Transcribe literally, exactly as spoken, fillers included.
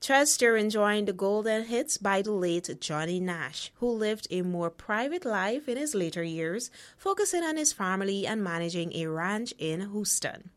Chester enjoying the golden hits by the late Johnny Nash, who lived a more private life in his later years, focusing on his family and managing a ranch in Houston.